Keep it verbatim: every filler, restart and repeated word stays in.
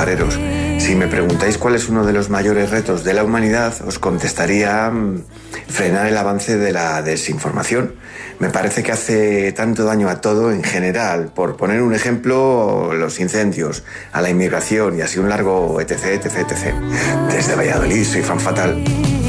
pajareros. Si me preguntáis cuál es uno de los mayores retos de la humanidad, os contestaría mmm, frenar el avance de la desinformación. Me parece que hace tanto daño a todo en general. Por poner un ejemplo, los incendios, a la inmigración y así un largo etc, etc, etcétera. Desde Valladolid soy Fan Fatal.